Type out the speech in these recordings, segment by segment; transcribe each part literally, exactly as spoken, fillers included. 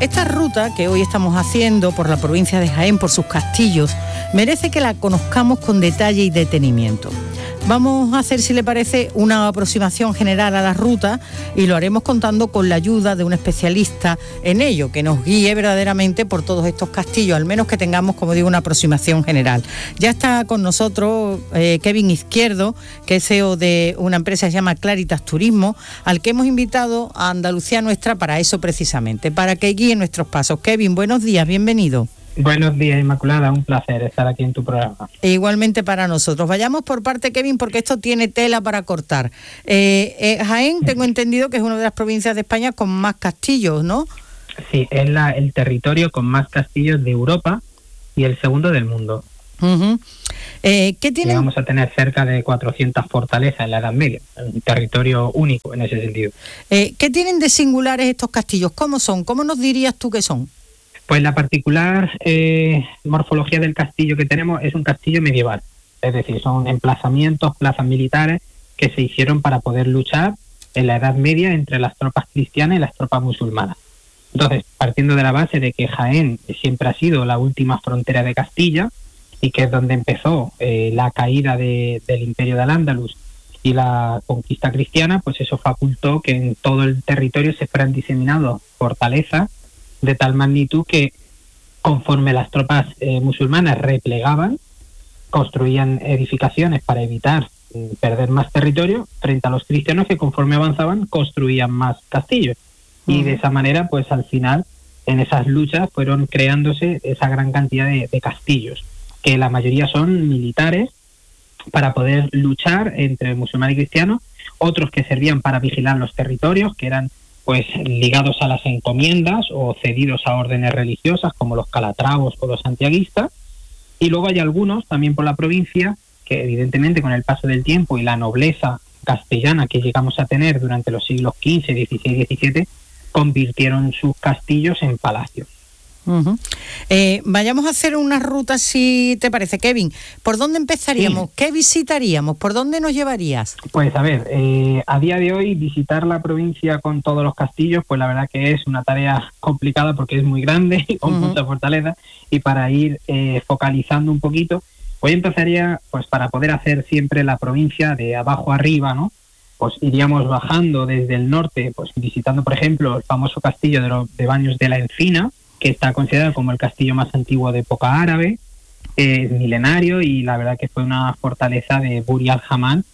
Esta ruta que hoy estamos haciendo por la provincia de Jaén, por sus castillos, merece que la conozcamos con detalle y detenimiento. Vamos a hacer, si le parece, una aproximación general a la ruta y lo haremos contando con la ayuda de un especialista en ello, que nos guíe verdaderamente por todos estos castillos, al menos que tengamos, como digo, una aproximación general. Ya está con nosotros eh, Kevin Izquierdo, que es C E O de una empresa que se llama Claritas Turismo, al que hemos invitado a Andalucía Nuestra para eso precisamente, para que guíe nuestros pasos. Kevin, buenos días, bienvenido. Buenos días, Inmaculada, un placer estar aquí en tu programa. E igualmente para nosotros. Vayamos por parte, Kevin, porque esto tiene tela para cortar. Eh, eh, Jaén, tengo entendido que es una de las provincias de España con más castillos, ¿no? Sí, es la, el territorio con más castillos de Europa y el segundo del mundo. Uh-huh. Eh, ¿qué tienen? Y vamos a tener cerca de cuatrocientas fortalezas en la Edad Media, un territorio único en ese sentido. Eh, ¿Qué tienen de singulares estos castillos? ¿Cómo son? ¿Cómo nos dirías tú que son? Pues la particular eh, morfología del castillo que tenemos es un castillo medieval, es decir, son emplazamientos, plazas militares que se hicieron para poder luchar en la Edad Media entre las tropas cristianas y las tropas musulmanas. Entonces, partiendo de la base de que Jaén siempre ha sido la última frontera de Castilla y que es donde empezó eh, la caída de, del Imperio de Al-Ándalus y la conquista cristiana, pues eso facultó que en todo el territorio se fueran diseminados fortalezas de tal magnitud que conforme las tropas eh, musulmanas replegaban, construían edificaciones para evitar eh, perder más territorio frente a los cristianos que conforme avanzaban construían más castillos. Uh-huh. Y de esa manera, pues al final, en esas luchas fueron creándose esa gran cantidad de, de castillos, que la mayoría son militares para poder luchar entre musulmán y cristiano, otros que servían para vigilar los territorios, que eran pues ligados a las encomiendas o cedidos a órdenes religiosas como los calatravos o los santiaguistas, y luego hay algunos también por la provincia que evidentemente con el paso del tiempo y la nobleza castellana que llegamos a tener durante los siglos quince, dieciséis, diecisiete convirtieron sus castillos en palacios. Uh-huh. Eh, vayamos a hacer una ruta, si te parece, Kevin. ¿Por dónde empezaríamos? Sí. ¿Qué visitaríamos? ¿Por dónde nos llevarías? Pues a ver, eh, a día de hoy visitar la provincia con todos los castillos, pues la verdad que es una tarea complicada porque es muy grande y con uh-huh. mucha fortaleza, y para ir eh, focalizando un poquito, hoy empezaría, pues para poder hacer siempre la provincia de abajo arriba, ¿no? Pues iríamos bajando desde el norte, pues visitando, por ejemplo, el famoso castillo de, los, de Baños de la Encina, que está considerado como el castillo más antiguo de época árabe, es eh, milenario, y la verdad que fue una fortaleza de Buri al-Haman,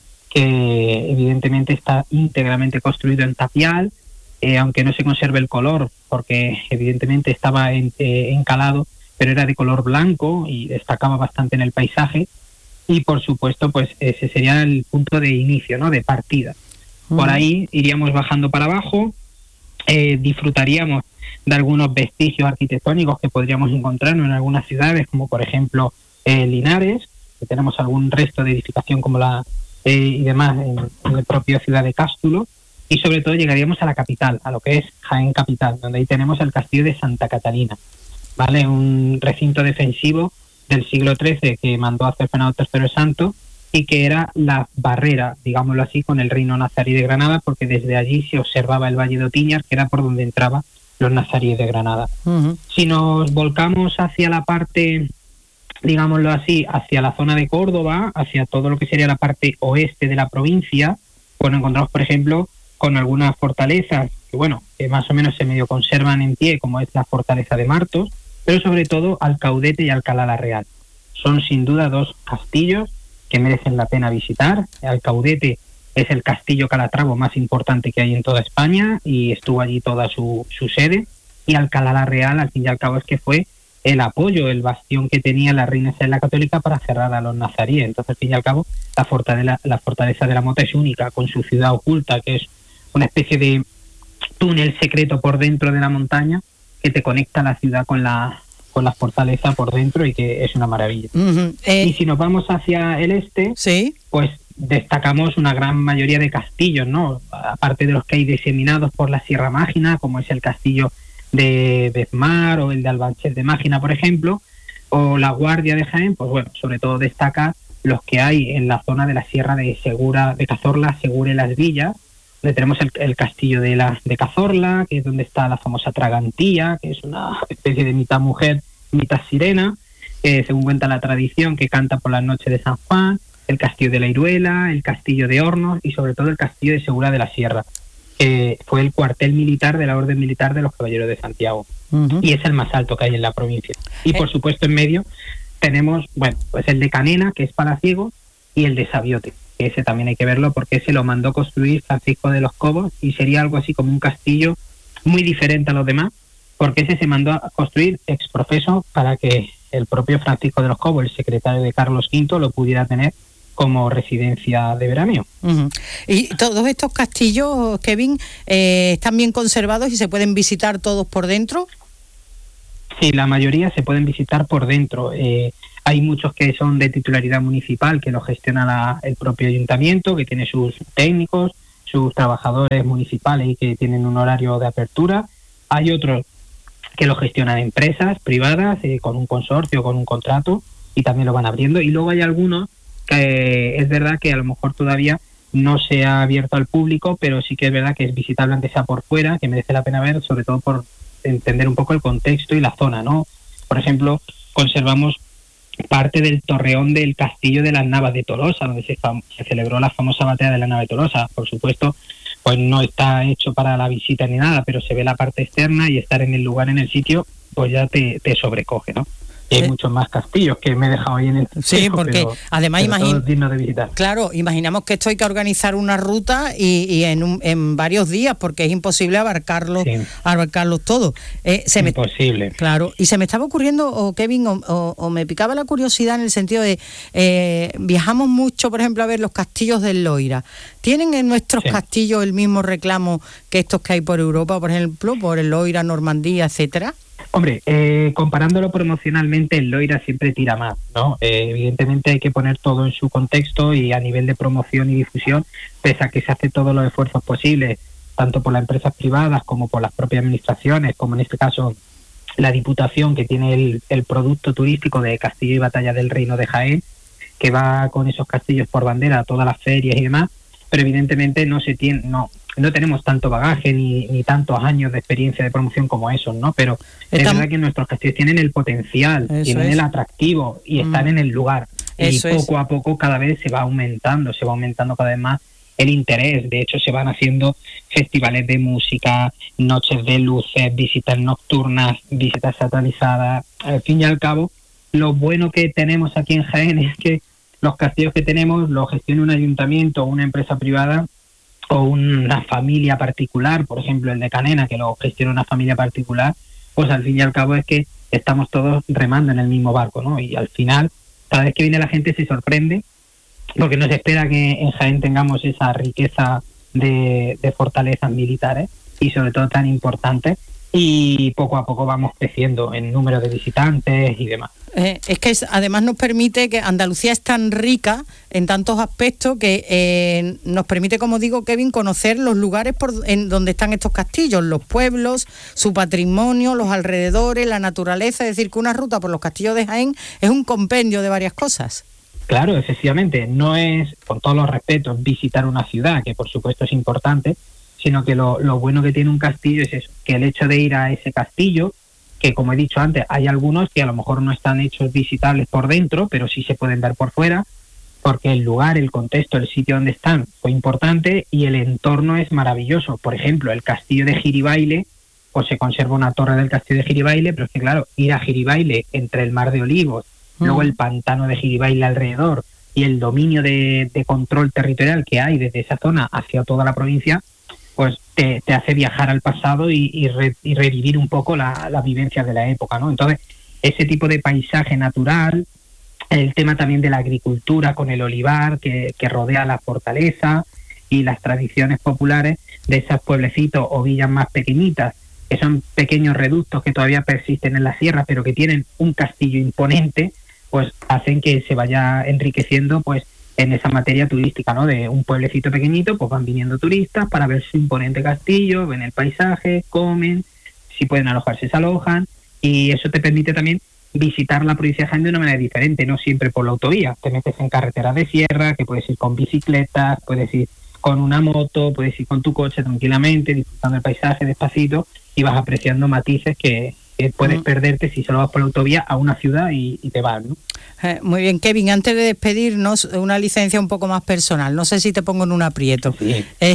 que evidentemente está íntegramente construido en tapial, eh, aunque no se conserve el color, porque evidentemente estaba en, eh, encalado, pero era de color blanco y destacaba bastante en el paisaje, y por supuesto pues ese sería el punto de inicio, ¿no?, de partida. Uh-huh. Por ahí iríamos bajando para abajo, eh, disfrutaríamos de algunos vestigios arquitectónicos que podríamos encontrar en algunas ciudades, como por ejemplo eh, Linares, que tenemos algún resto de edificación como la eh, y demás en, en la propia ciudad de Cástulo, y sobre todo llegaríamos a la capital, a lo que es Jaén capital, donde ahí tenemos el castillo de Santa Catalina, ¿vale? Un recinto defensivo del siglo trece que mandó a hacer Fernando tercero el Santo y que era la barrera, digámoslo así, con el reino nazarí de Granada, porque desde allí se observaba el valle de Otiñar, que era por donde entraba los nazaríes de Granada. Uh-huh. Si nos volcamos hacia la parte, digámoslo así, hacia la zona de Córdoba, hacia todo lo que sería la parte oeste de la provincia, pues nos encontramos, por ejemplo, con algunas fortalezas que, bueno, que más o menos se medio conservan en pie, como es la fortaleza de Martos, pero sobre todo Alcaudete y Alcalá la Real. Son sin duda dos castillos que merecen la pena visitar. Alcaudete es el castillo calatravo más importante que hay en toda España y estuvo allí toda su, su sede, y Alcalá la Real, al fin y al cabo, es que fue el apoyo, el bastión que tenía la reina Isabel Católica para cerrar a los nazaríes. Entonces, al fin y al cabo, la fortaleza, la fortaleza de la Mota es única, con su ciudad oculta, que es una especie de túnel secreto por dentro de la montaña que te conecta la ciudad con la con la fortaleza por dentro, y que es una maravilla. Uh-huh. Eh, y si nos vamos hacia el este, ¿sí?, pues destacamos una gran mayoría de castillos, ¿no? Aparte de los que hay diseminados por la Sierra Mágina, como es el castillo de Bezmar o el de Albanchet de Mágina, por ejemplo, o la Guardia de Jaén, pues bueno, sobre todo destaca los que hay en la zona de la Sierra de Segura, de Cazorla, Segura y Las Villas, donde tenemos el, el castillo de la de Cazorla, que es donde está la famosa Tragantía, que es una especie de mitad mujer, mitad sirena, eh, según cuenta la tradición, que canta por las noches de San Juan, el castillo de la Iruela, el castillo de Hornos y sobre todo el castillo de Segura de la Sierra, que fue el cuartel militar de la Orden Militar de los Caballeros de Santiago. Uh-huh. Y es el más alto que hay en la provincia. Y por supuesto en medio tenemos, bueno, pues el de Canena, que es palaciego, y el de Sabiote, que ese también hay que verlo porque ese lo mandó construir Francisco de los Cobos y sería algo así como un castillo muy diferente a los demás, porque ese se mandó a construir ex profeso para que el propio Francisco de los Cobos, el secretario de Carlos quinto, lo pudiera tener como residencia de veraneo. Uh-huh. Y todos estos castillos, Kevin, eh, están bien conservados y se pueden visitar todos por dentro. Sí, la mayoría se pueden visitar por dentro. Eh, hay muchos que son de titularidad municipal, que lo gestiona la, el propio ayuntamiento, que tiene sus técnicos, sus trabajadores municipales y que tienen un horario de apertura. Hay otros que lo gestionan empresas privadas, eh, con un consorcio, con un contrato, y también lo van abriendo. Y luego hay algunos que eh, es verdad que a lo mejor todavía no se ha abierto al público, pero sí que es verdad que es visitable aunque sea por fuera, que merece la pena ver, sobre todo por entender un poco el contexto y la zona, ¿no? Por ejemplo, conservamos parte del torreón del castillo de las Navas de Tolosa, donde se, fam- se celebró la famosa batalla de la Nava de Tolosa. Por supuesto, pues no está hecho para la visita ni nada, pero se ve la parte externa y estar en el lugar, en el sitio, pues ya te, te sobrecoge, ¿no? Y hay sí. muchos más castillos que me he dejado ahí en el sí, espejo, porque pero, además pero imagin... dignos de visitar. Claro, imaginamos que esto hay que organizar una ruta y, y en, un, en varios días, porque es imposible abarcarlos, sí. abarcarlos todos. Eh, se imposible. Me... Claro, y se me estaba ocurriendo, o Kevin, o, o, o me picaba la curiosidad en el sentido de eh, viajamos mucho, por ejemplo, a ver los castillos del Loira. ¿Tienen en nuestros sí. castillos el mismo reclamo que estos que hay por Europa, por ejemplo, por el Loira, Normandía, etcétera? Hombre, eh, comparándolo promocionalmente, el Loira siempre tira más, ¿no? Eh, evidentemente hay que poner todo en su contexto y a nivel de promoción y difusión, pese a que se hace todos los esfuerzos posibles, tanto por las empresas privadas como por las propias administraciones, como en este caso la Diputación, que tiene el, el producto turístico de Castillo y Batalla del Reino de Jaén, que va con esos castillos por bandera a todas las ferias y demás, pero evidentemente no se tiene, no, no tenemos tanto bagaje ni, ni tantos años de experiencia de promoción como esos, ¿no? Pero Estamos... es verdad que nuestros castillos tienen el potencial, Eso tienen es. el atractivo y están mm. en el lugar. Eso y poco es. a poco cada vez se va aumentando, se va aumentando cada vez más el interés. De hecho, se van haciendo festivales de música, noches de luces, visitas nocturnas, visitas satelizadas. Al fin y al cabo, lo bueno que tenemos aquí en Jaén es que los castillos que tenemos los gestiona un ayuntamiento o una empresa privada o una familia particular, por ejemplo el de Canena, que lo gestiona una familia particular, pues al fin y al cabo es que estamos todos remando en el mismo barco, ¿no? Y al final, cada vez que viene la gente se sorprende, porque no se espera que en Jaén tengamos esa riqueza de, de fortalezas militares y sobre todo tan importantes, y poco a poco vamos creciendo en número de visitantes y demás. Eh, es que es, además nos permite, que Andalucía es tan rica en tantos aspectos que eh, nos permite, como digo, Kevin, conocer los lugares por en donde están estos castillos, los pueblos, su patrimonio, los alrededores, la naturaleza. Es decir, que una ruta por los castillos de Jaén es un compendio de varias cosas. Claro, efectivamente, no es, con todos los respetos, visitar una ciudad, que por supuesto es importante, sino que lo, lo bueno que tiene un castillo es eso, que el hecho de ir a ese castillo, que como he dicho antes, hay algunos que a lo mejor no están hechos visitables por dentro, pero sí se pueden ver por fuera, porque el lugar, el contexto, el sitio donde están fue importante y el entorno es maravilloso. Por ejemplo, el castillo de Giribaile, pues se conserva una torre del castillo de Giribaile, pero es que claro, ir a Giribaile entre el Mar de Olivos, mm. luego el pantano de Giribaile alrededor y el dominio de, de control territorial que hay desde esa zona hacia toda la provincia, pues te, te hace viajar al pasado y, y, re, y revivir un poco la, la vivencia de la época, ¿no? Entonces, ese tipo de paisaje natural, el tema también de la agricultura con el olivar que, que rodea la fortaleza y las tradiciones populares de esos pueblecitos o villas más pequeñitas, que son pequeños reductos que todavía persisten en la sierra, pero que tienen un castillo imponente, pues hacen que se vaya enriqueciendo, pues, en esa materia turística, ¿no? De un pueblecito pequeñito, pues van viniendo turistas para ver su imponente castillo, ven el paisaje, comen, si pueden alojarse se alojan, y eso te permite también visitar la provincia de Jaén de una manera diferente, no siempre por la autovía. Te metes en carreteras de sierra, que puedes ir con bicicletas, puedes ir con una moto, puedes ir con tu coche tranquilamente, disfrutando el paisaje despacito y vas apreciando matices que, que puedes uh-huh. perderte si solo vas por la autovía a una ciudad y, y te vas, ¿no? Eh, muy bien, Kevin, antes de despedirnos, una licencia un poco más personal, no sé si te pongo en un aprieto. Sí. Eh,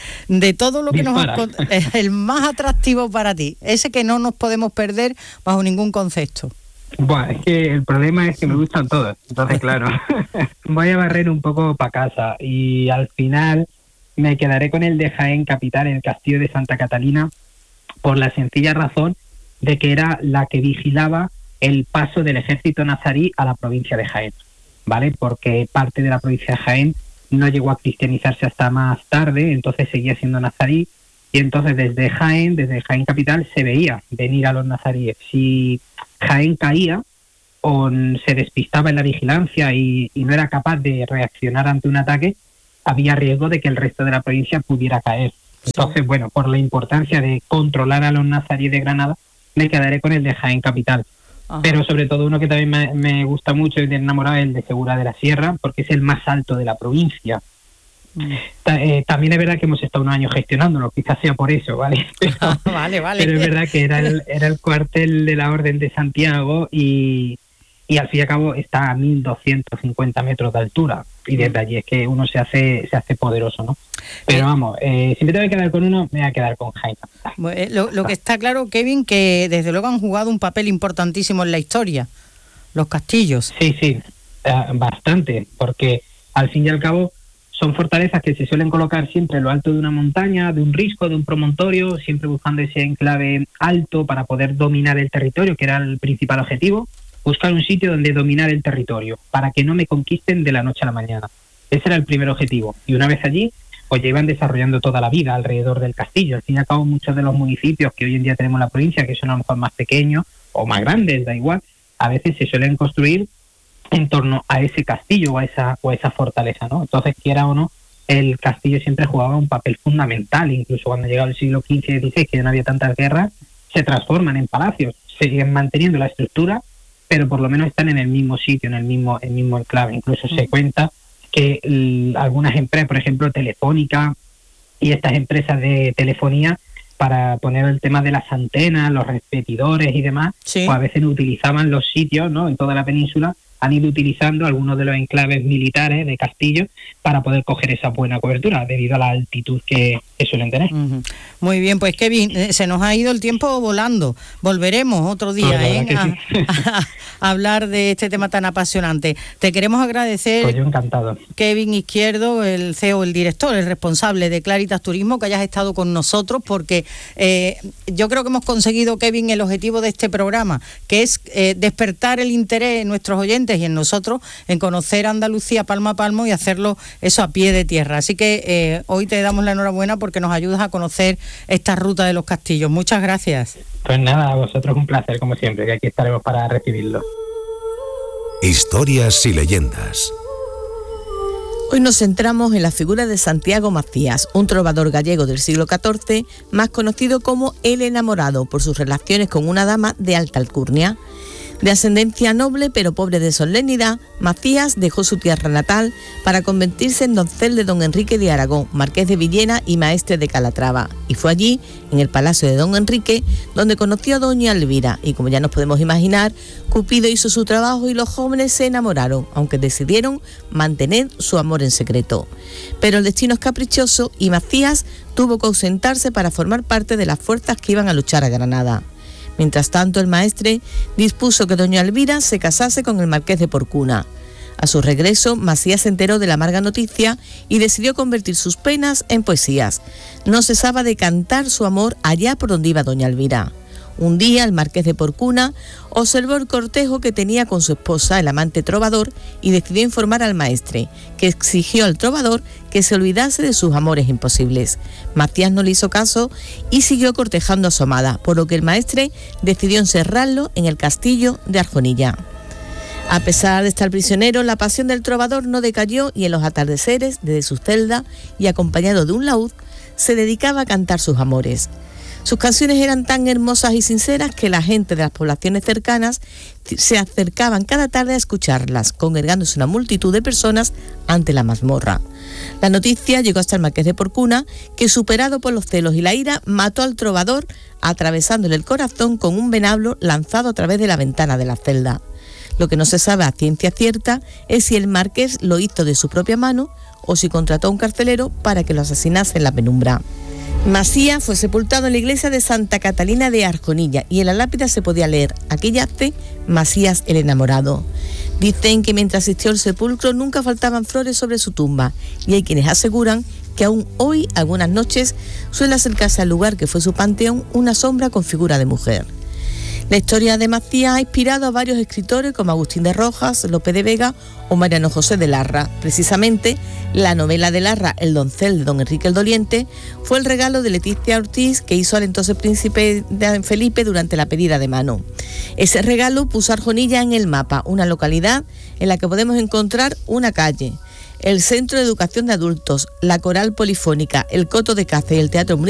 de todo lo que Dispara. nos has contado, eh, el más atractivo para ti, ese que no nos podemos perder bajo ningún concepto. Bueno, es que el problema es que me gustan todos, entonces claro, voy a barrer un poco para casa y al final me quedaré con el de Jaén capital, el castillo de Santa Catalina, por la sencilla razón de que era la que vigilaba el paso del ejército nazarí a la provincia de Jaén, ¿vale? Porque parte de la provincia de Jaén no llegó a cristianizarse hasta más tarde, entonces seguía siendo nazarí, y entonces desde Jaén, desde Jaén capital, se veía venir a los nazaríes. Si Jaén caía o se despistaba en la vigilancia y, y no era capaz de reaccionar ante un ataque, había riesgo de que el resto de la provincia pudiera caer. Entonces, bueno, por la importancia de controlar a los nazaríes de Granada, me quedaré con el de Jaén capital. Ajá. Pero sobre todo uno que también me, me gusta mucho y me enamorado es el de Segura de la Sierra, porque es el más alto de la provincia. Mm. Ta, eh, también es verdad que hemos estado unos años gestionándolo, quizás sea por eso, ¿vale? Pero, vale, vale. Pero es verdad que era el, era el cuartel de la Orden de Santiago y, y al fin y al cabo está a mil doscientos cincuenta metros de altura y desde allí es que uno se hace se hace poderoso, ¿no? Pero vamos, eh, si me tengo que quedar con uno, me voy a quedar con Jaén. Lo, lo que está claro, Kevin, que desde luego han jugado un papel importantísimo en la historia, los castillos. Sí, sí, uh, bastante, porque al fin y al cabo son fortalezas que se suelen colocar siempre en lo alto de una montaña, de un risco, de un promontorio, siempre buscando ese enclave alto para poder dominar el territorio, que era el principal objetivo, buscar un sitio donde dominar el territorio, para que no me conquisten de la noche a la mañana. Ese era el primer objetivo. Y una vez allí, pues ya iban desarrollando toda la vida alrededor del castillo. Al fin y al cabo, muchos de los municipios que hoy en día tenemos en la provincia, que son a lo mejor más pequeños o más grandes, da igual, a veces se suelen construir en torno a ese castillo o a esa, o a esa fortaleza, ¿no? Entonces, quiera o no, el castillo siempre jugaba un papel fundamental, incluso cuando llegaba el siglo quince y dieciséis, que ya no había tantas guerras, se transforman en palacios, siguen manteniendo la estructura, pero por lo menos están en el mismo sitio, en el mismo, el mismo enclave. Incluso mm. se cuenta que l, algunas empresas, por ejemplo Telefónica y estas empresas de telefonía, para poner el tema de las antenas, los repetidores y demás, sí. pues a veces utilizaban los sitios, ¿no? En toda la península han ido utilizando algunos de los enclaves militares de castillos para poder coger esa buena cobertura debido a la altitud que, que suelen tener. Uh-huh. Muy bien, pues Kevin, se nos ha ido el tiempo volando. Volveremos otro día pues ¿eh? a, sí. a, a hablar de este tema tan apasionante. Te queremos agradecer, pues yo encantado. Kevin Izquierdo, el C E O, el director, el responsable de Claritas Turismo, que hayas estado con nosotros, porque eh, yo creo que hemos conseguido, Kevin, el objetivo de este programa, que es eh, despertar el interés en nuestros oyentes y en nosotros en conocer Andalucía palmo a palmo y hacerlo eso a pie de tierra. Así que eh, hoy te damos la enhorabuena porque nos ayudas a conocer esta ruta de los castillos. Muchas gracias. Pues nada, a vosotros un placer como siempre, que aquí estaremos para recibirlo. Historias y leyendas. Hoy nos centramos en la figura de Santiago Macías, un trovador gallego del siglo catorce, más conocido como el enamorado por sus relaciones con una dama de alta alcurnia. De ascendencia noble pero pobre de solemnidad, Macías dejó su tierra natal para convertirse en doncel de don Enrique de Aragón, marqués de Villena y maestre de Calatrava. Y fue allí, en el palacio de don Enrique, donde conoció a doña Elvira. Y como ya nos podemos imaginar, Cupido hizo su trabajo y los jóvenes se enamoraron, aunque decidieron mantener su amor en secreto. Pero el destino es caprichoso y Macías tuvo que ausentarse para formar parte de las fuerzas que iban a luchar a Granada. Mientras tanto, el maestre dispuso que doña Elvira se casase con el marqués de Porcuna. A su regreso, Macías se enteró de la amarga noticia y decidió convertir sus penas en poesías. No cesaba de cantar su amor allá por donde iba doña Elvira. Un día, el marqués de Porcuna observó el cortejo que tenía con su esposa, el amante trovador, y decidió informar al maestre, que exigió al trovador que se olvidase de sus amores imposibles. Macías no le hizo caso y siguió cortejando a su amada, por lo que el maestre decidió encerrarlo en el castillo de Arjonilla. A pesar de estar prisionero, la pasión del trovador no decayó y en los atardeceres, desde su celda y acompañado de un laúd, se dedicaba a cantar sus amores. Sus canciones eran tan hermosas y sinceras que la gente de las poblaciones cercanas se acercaban cada tarde a escucharlas, congregándose una multitud de personas ante la mazmorra. La noticia llegó hasta el marqués de Porcuna, que superado por los celos y la ira, mató al trovador atravesándole el corazón con un venablo lanzado a través de la ventana de la celda. Lo que no se sabe a ciencia cierta es si el marqués lo hizo de su propia mano o si contrató a un carcelero para que lo asesinase en la penumbra. Masías fue sepultado en la iglesia de Santa Catalina de Arjonilla y en la lápida se podía leer: aquí yace Masías el enamorado. Dicen que mientras asistió al sepulcro nunca faltaban flores sobre su tumba, y hay quienes aseguran que aún hoy, algunas noches, suele acercarse al lugar que fue su panteón una sombra con figura de mujer. La historia de Macías ha inspirado a varios escritores como Agustín de Rojas, Lope de Vega o Mariano José de Larra. Precisamente, la novela de Larra, El doncel de don Enrique el Doliente, fue el regalo de Leticia Ortiz que hizo al entonces príncipe de Felipe durante la pedida de mano. Ese regalo puso a Arjonilla en el mapa, una localidad en la que podemos encontrar una calle, el Centro de Educación de Adultos, la Coral Polifónica, el Coto de Caza y el Teatro Municipal